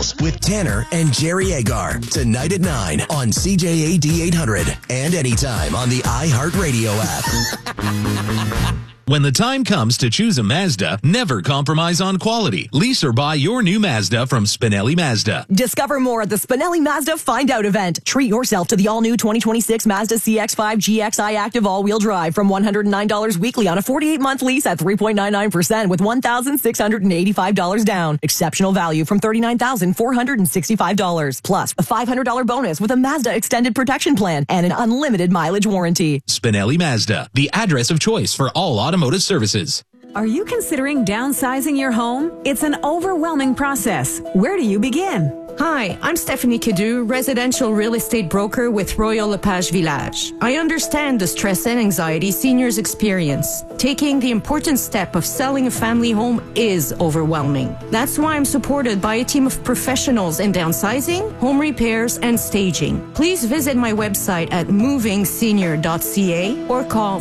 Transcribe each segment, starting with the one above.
Details with Tanner and Jerry Agar tonight at 9 on CJAD 800 and anytime on the iHeartRadio app. When the time comes to choose a Mazda, never compromise on quality. Lease or buy your new Mazda from Spinelli Mazda. Discover more at the Spinelli Mazda Find Out event. Treat yourself to the all-new 2026 Mazda CX-5 GXI Active all-wheel drive from $109 weekly on a 48-month lease at 3.99% with $1,685 down. Exceptional value from $39,465. Plus, a $500 bonus with a Mazda Extended Protection Plan and an unlimited mileage warranty. Spinelli Mazda, the address of choice for all automotive services. Are you considering downsizing your home? It's an overwhelming process. Where do you begin? Hi, I'm Stephanie Cadu, residential real estate broker with Royal LePage Village. I understand the stress and anxiety seniors experience. Taking the important step of selling a family home is overwhelming. That's why I'm supported by a team of professionals in downsizing, home repairs, and staging. Please visit my website at movingsenior.ca or call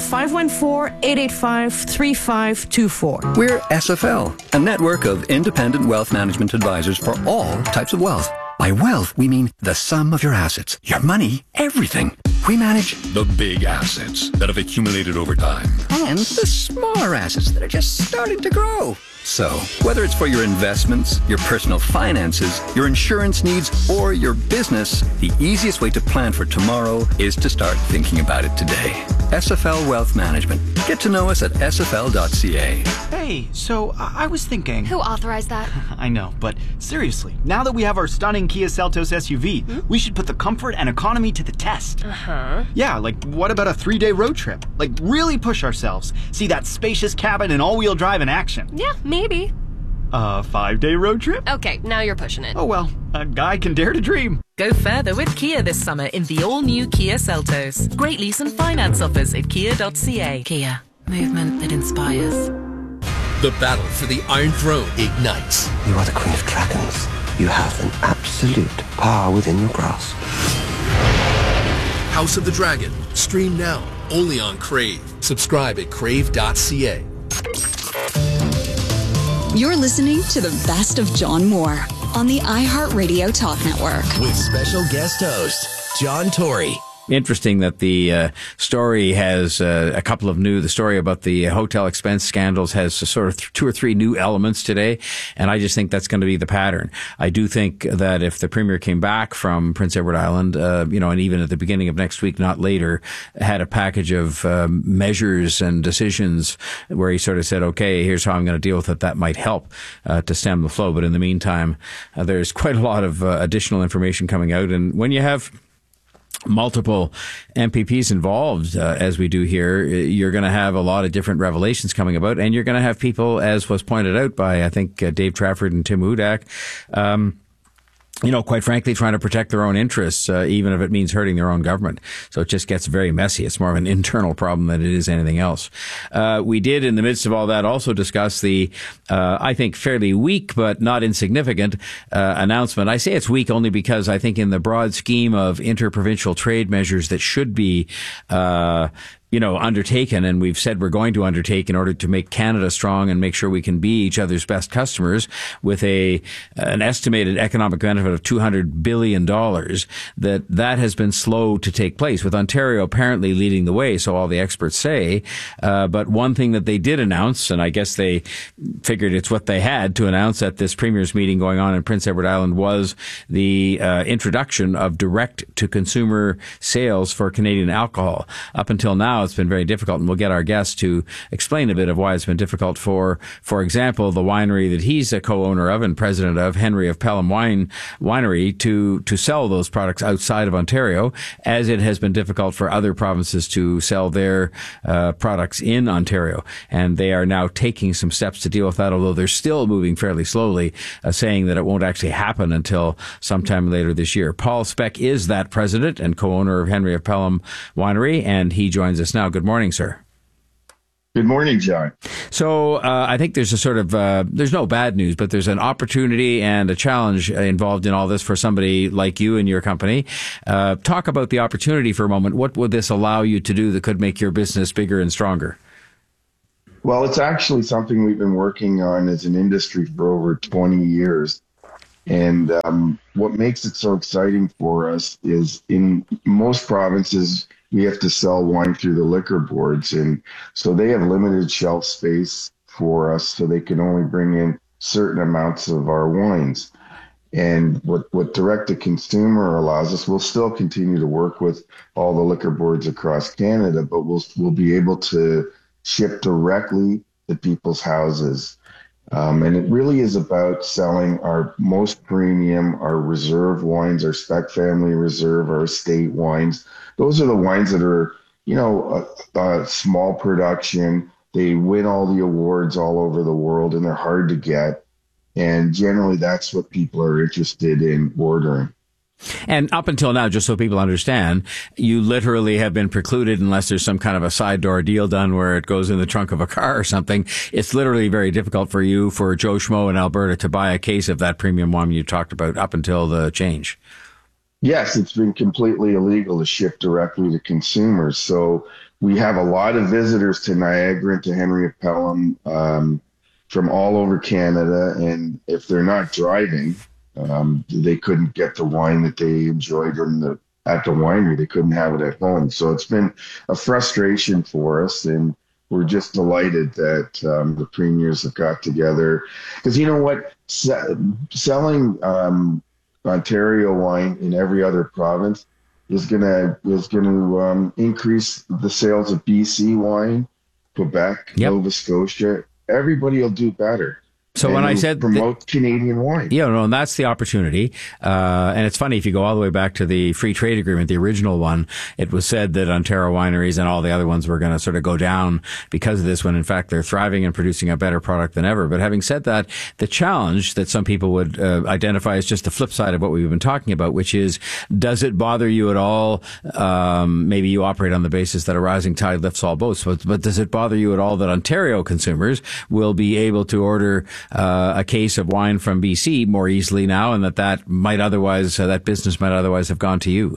514-885-3524. We're SFL, a network of independent wealth management advisors for all types of wealth. By wealth, we mean the sum of your assets, your money, everything. We manage the big assets that have accumulated over time and the smaller assets that are just starting to grow. So, whether it's for your investments, your personal finances, your insurance needs, or your business, the easiest way to plan for tomorrow is to start thinking about it today. SFL Wealth Management. Get to know us at sfl.ca. Hey, so I was thinking... Who authorized that? I know, but seriously, now that we have our stunning Kia Seltos SUV, we should put the comfort and economy to the test. Uh-huh. Yeah, like what about a 3-day road trip? Like really push ourselves. See that spacious cabin and all-wheel drive in action. Yeah, maybe. A 5-day road trip? Okay, now you're pushing it. Oh well, a guy can dare to dream. Go further with Kia this summer in the all-new Kia Seltos. Great lease and finance offers at kia.ca. Kia, movement that inspires. The battle for the Iron Throne ignites. You are the Queen of Dragons. You have an absolute power within your grasp. House of the Dragon. Stream now, only on Crave. Subscribe at crave.ca. You're listening to the best of John Moore on the iHeartRadio Talk Network. With special guest host, John Tory. Interesting that the story has the story about the hotel expense scandals has sort of 2 or 3 new elements today, and I just think that's going to be the pattern. I do think that if the Premier came back from Prince Edward Island, and even at the beginning of next week, not later, had a package of measures and decisions where he sort of said, okay, here's how I'm going to deal with it, that might help to stem the flow. But in the meantime, there's quite a lot of additional information coming out, and when you have multiple MPPs involved, as we do here, you're going to have a lot of different revelations coming about, and you're going to have people, as was pointed out by, I think, Dave Trafford and Tim Hudak, quite frankly, trying to protect their own interests, even if it means hurting their own government. So it just gets very messy. It's more of an internal problem than it is anything else. We did, in the midst of all that, also discuss the, I think, fairly weak but not insignificant announcement. I say it's weak only because I think in the broad scheme of interprovincial trade measures that should be undertaken, and we've said we're going to undertake in order to make Canada strong and make sure we can be each other's best customers with an estimated economic benefit of $200 billion, that has been slow to take place, with Ontario apparently leading the way, so all the experts say. But one thing that they did announce, and I guess they figured it's what they had to announce at this Premier's meeting going on in Prince Edward Island, was the introduction of direct-to-consumer sales for Canadian alcohol. Up until now, it's been very difficult, and we'll get our guest to explain a bit of why it's been difficult for example, the winery that he's a co-owner of and president of, Henry of Pelham Winery, to sell those products outside of Ontario, as it has been difficult for other provinces to sell their products in Ontario. And they are now taking some steps to deal with that, although they're still moving fairly slowly, saying that it won't actually happen until sometime later this year. Paul Speck is that president and co-owner of Henry of Pelham Winery, and he joins us now. Good morning, sir. Good morning, John. So I think there's a sort of, there's no bad news, but there's an opportunity and a challenge involved in all this for somebody like you and your company. Talk about the opportunity for a moment. What would this allow you to do that could make your business bigger and stronger? Well, it's actually something we've been working on as an industry for over 20 years. And what makes it so exciting for us is in most provinces, we have to sell wine through the liquor boards. And so they have limited shelf space for us, so they can only bring in certain amounts of our wines. And what direct-to-consumer allows us, we'll still continue to work with all the liquor boards across Canada, but we'll be able to ship directly to people's houses. And it really is about selling our most premium, our reserve wines, our Spec Family Reserve, our estate wines. Those are the wines that are, a small production. They win all the awards all over the world, and they're hard to get. And generally, that's what people are interested in ordering. And up until now, just so people understand, you literally have been precluded unless there's some kind of a side door deal done where it goes in the trunk of a car or something. It's literally very difficult for Joe Schmo in Alberta to buy a case of that premium wine you talked about up until the change. Yes, it's been completely illegal to ship directly to consumers. So we have a lot of visitors to Niagara and to Henry of Pelham from all over Canada. And if they're not driving, they couldn't get the wine that they enjoyed at the winery. They couldn't have it at home. So it's been a frustration for us, and we're just delighted that the premiers have got together. Because you know what? Selling Ontario wine in every other province is gonna increase the sales of BC wine, Quebec, Nova Scotia. Everybody will do better. So when I said promote Canadian wine, and that's the opportunity. And it's funny, if you go all the way back to the free trade agreement, the original one, it was said that Ontario wineries and all the other ones were going to sort of go down because of this, when in fact they're thriving and producing a better product than ever. But having said that, the challenge that some people would identify as just the flip side of what we've been talking about, which is, does it bother you at all? Maybe you operate on the basis that a rising tide lifts all boats, but does it bother you at all that Ontario consumers will be able to order a case of wine from BC more easily now, and that might otherwise, that business might otherwise have gone to you?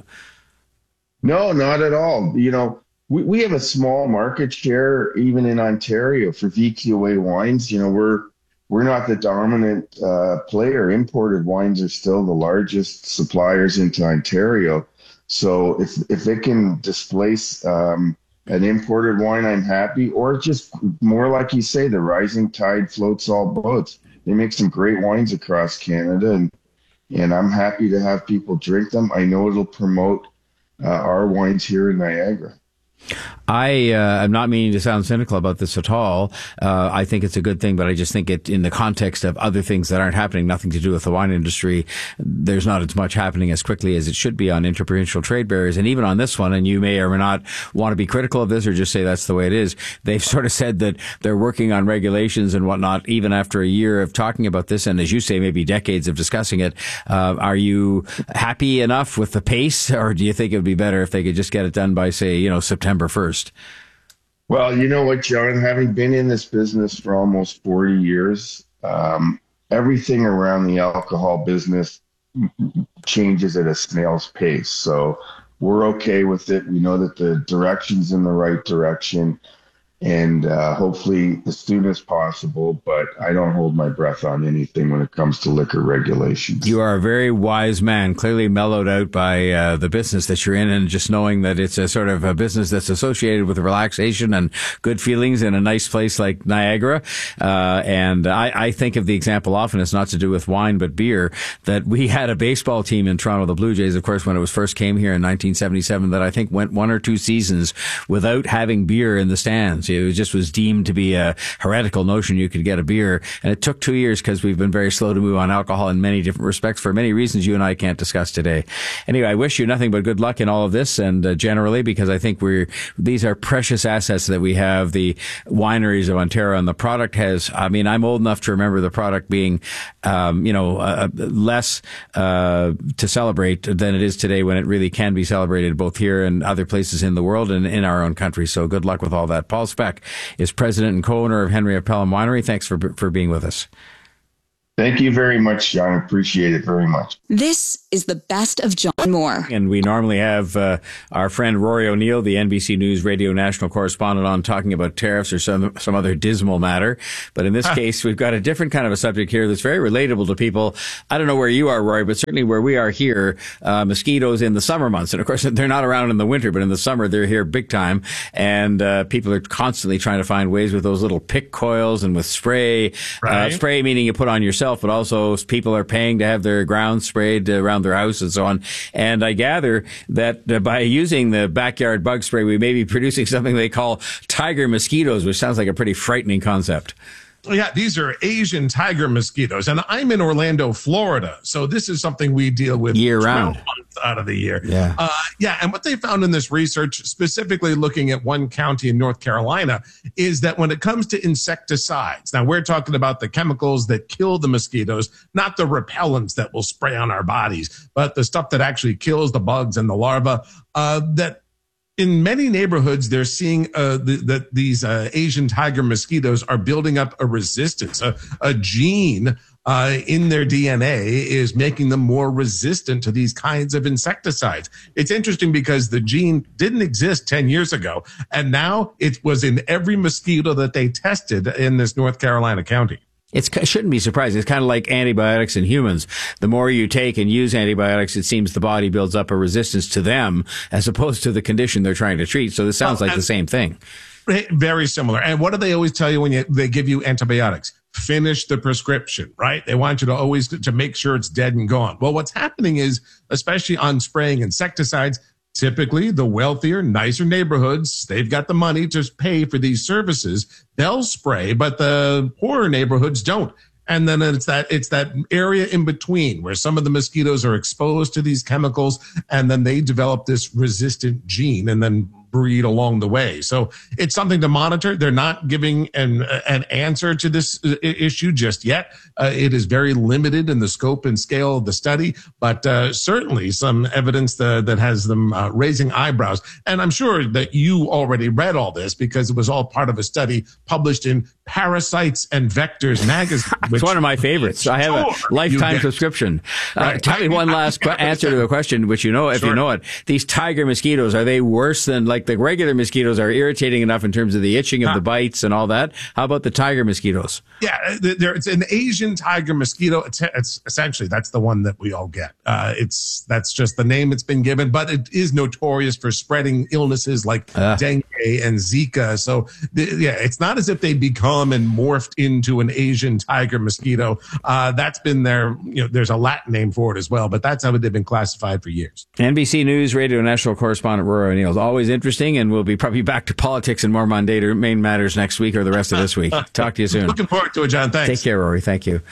No, not at all. We have a small market share even in Ontario for VQA wines. We're not the dominant player. Imported wines are still the largest suppliers into Ontario. So if it can displace an imported wine, I'm happy. Or just more like you say, the rising tide floats all boats. They make some great wines across Canada, and I'm happy to have people drink them. I know it'll promote our wines here in Niagara. I am not meaning to sound cynical about this at all. I think it's a good thing, but I just think it, in the context of other things that aren't happening, nothing to do with the wine industry, there's not as much happening as quickly as it should be on interprovincial trade barriers. And even on this one, and you may or may not want to be critical of this or just say that's the way it is, they've sort of said that they're working on regulations and whatnot, even after a year of talking about this. And as you say, maybe decades of discussing it. Are you happy enough with the pace, or do you think it would be better if they could just get it done by, say, September 1st? Well, you know what, John, having been in this business for almost 40 years, everything around the alcohol business changes at a snail's pace. So we're okay with it. We know that the direction's in the right direction, and hopefully as soon as possible, but I don't hold my breath on anything when it comes to liquor regulations. You are a very wise man, clearly mellowed out by the business that you're in, and just knowing that it's a sort of a business that's associated with relaxation and good feelings in a nice place like Niagara. And I think of the example often, it's not to do with wine but beer, that we had a baseball team in Toronto, the Blue Jays, of course, when it was first came here in 1977, that I think went 1 or 2 seasons without having beer in the stands. It just was deemed to be a heretical notion you could get a beer. And it took 2 years because we've been very slow to move on alcohol in many different respects for many reasons you and I can't discuss today. Anyway, I wish you nothing but good luck in all of this, and generally, because I think these are precious assets that we have, the wineries of Ontario, and the product has, I'm old enough to remember the product being, less to celebrate than it is today, when it really can be celebrated both here and other places in the world and in our own country. So good luck with all that. Paul Speck is president and co-owner of Henry of Pelham Winery. Thanks for being with us. Thank you very much, John. I appreciate it very much. This is the best of John Moore. And we normally have our friend Rory O'Neill, the NBC News Radio national correspondent, on talking about tariffs or some other dismal matter. But in this case, we've got a different kind of a subject here that's very relatable to people. I don't know where you are, Rory, but certainly where we are here, mosquitoes in the summer months. And of course, they're not around in the winter, but in the summer, they're here big time. And people are constantly trying to find ways with those little pick coils and with spray. Right. Spray meaning you put on yourself, but also people are paying to have their grounds sprayed around their house and so on. And I gather that by using the backyard bug spray, we may be producing something they call tiger mosquitoes, which sounds like a pretty frightening concept. Yeah, these are Asian tiger mosquitoes. And I'm in Orlando, Florida. So this is something we deal with year round, 12 months out of the year. Yeah. And what they found in this research, specifically looking at one county in North Carolina, is that when it comes to insecticides, now we're talking about the chemicals that kill the mosquitoes, not the repellents that will spray on our bodies, but the stuff that actually kills the bugs and the larvae, that in many neighborhoods, they're seeing that these Asian tiger mosquitoes are building up a resistance, a gene in their DNA is making them more resistant to these kinds of insecticides. It's interesting because the gene didn't exist 10 years ago, and now it was in every mosquito that they tested in this North Carolina county. It shouldn't be surprising. It's kind of like antibiotics in humans. The more you take and use antibiotics, it seems the body builds up a resistance to them as opposed to the condition they're trying to treat. So this sounds like the same thing. Very similar. And what do they always tell you when they give you antibiotics? Finish the prescription, right? They want you to always to make sure it's dead and gone. Well, what's happening is, especially on spraying insecticides, typically the wealthier, nicer neighborhoods, they've got the money to pay for these services. They'll spray, but the poorer neighborhoods don't. And then it's that area in between where some of the mosquitoes are exposed to these chemicals, and then they develop this resistant gene and then breed along the way. So it's something to monitor. They're not giving an answer to this issue just yet. It is very limited in the scope and scale of the study, but certainly some evidence that has them raising eyebrows. And I'm sure that you already read all this because it was all part of a study published in Parasites and Vectors magazine. It's one of my favorites. I have a lifetime subscription. Right. Tell me one last answer to a question, which you know, if you know it. These tiger mosquitoes, are they worse than like the regular mosquitoes are irritating enough in terms of the itching of the bites and all that? How about the tiger mosquitoes? Yeah, it's an Asian tiger mosquito. It's essentially, that's the one that we all get. That's just the name it's been given, but it is notorious for spreading illnesses like dengue and Zika. So it's not as if they become and morphed into an Asian tiger mosquito. That's been there's a Latin name for it as well, but that's how they've been classified for years. NBC News Radio national correspondent Rory O'Neill is always interesting, and we'll be probably back to politics and more mundane matters next week or the rest of this week. Talk to you soon. Looking forward to it, John. Thanks. Take care, Rory. Thank you.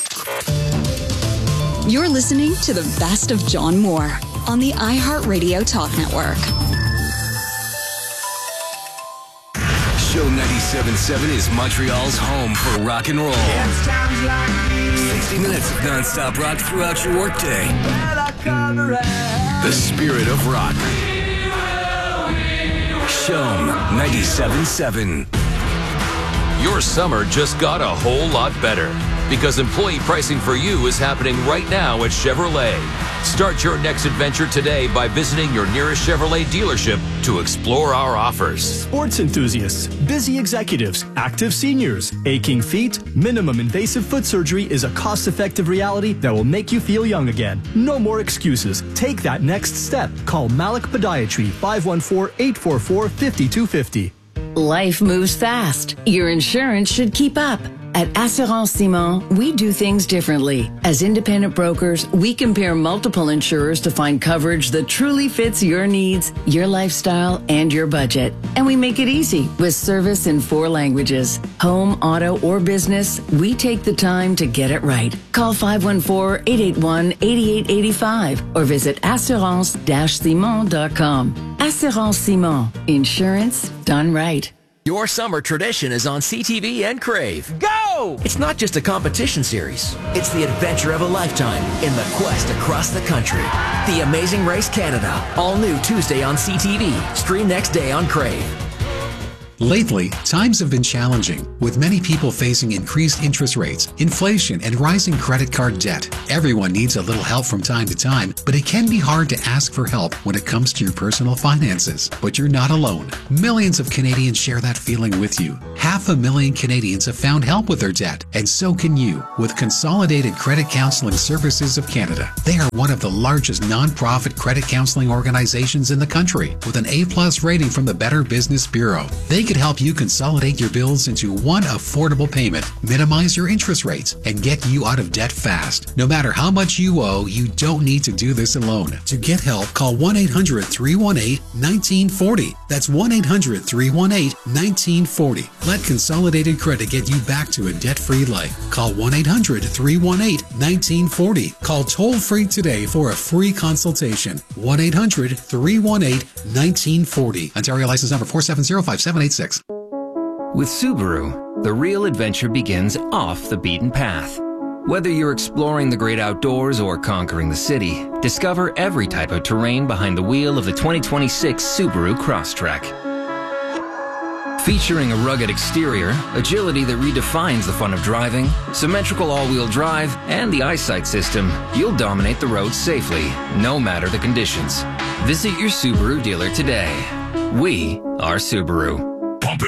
You're listening to the best of John Moore on the iHeartRadio Talk Network. Show 97.7 is Montreal's home for rock and roll. 60 minutes of non-stop rock throughout your workday. The spirit of rock. Show 97.7. Your summer just got a whole lot better because employee pricing for you is happening right now at Chevrolet. Start your next adventure today by visiting your nearest Chevrolet dealership to explore our offers. Sports enthusiasts, busy executives, active seniors, aching feet, minimum invasive foot surgery is a cost-effective reality that will make you feel young again. No more excuses. Take that next step. Call Malik Podiatry, 514-844-5250. Life moves fast. Your insurance should keep up. At Assurance Simon, we do things differently. As independent brokers, we compare multiple insurers to find coverage that truly fits your needs, your lifestyle, and your budget. And we make it easy with service in 4 languages. Home, auto, or business, we take the time to get it right. Call 514-881-8885 or visit assurance-simon.com. Assurance Simon. Insurance done right. Your summer tradition is on CTV and Crave. Go! It's not just a competition series. It's the adventure of a lifetime in the quest across the country. The Amazing Race Canada. All new Tuesday on CTV. Stream next day on Crave. Lately, times have been challenging, with many people facing increased interest rates, inflation, and rising credit card debt. Everyone needs a little help from time to time, but it can be hard to ask for help when it comes to your personal finances. But you're not alone. Millions of Canadians share that feeling with you. 500,000 Canadians have found help with their debt, and so can you with Consolidated Credit Counseling Services of Canada. They are one of the largest non-profit credit counseling organizations in the country, with an A+ rating from the Better Business Bureau. They could help you consolidate your bills into one affordable payment, minimize your interest rates, and get you out of debt fast. No matter how much you owe, you don't need to do this alone. To get help, call 1-800-318-1940. That's 1-800-318-1940. Let Consolidated Credit get you back to a debt-free life. Call 1-800-318-1940. Call toll-free today for a free consultation. 1-800-318-1940. Ontario license number 4705786. With Subaru, the real adventure begins off the beaten path. Whether you're exploring the great outdoors or conquering the city, discover every type of terrain behind the wheel of the 2026 Subaru Crosstrek. Featuring a rugged exterior, agility that redefines the fun of driving, symmetrical all-wheel drive, and the eyesight system, you'll dominate the road safely, no matter the conditions. Visit your Subaru dealer today. We are Subaru.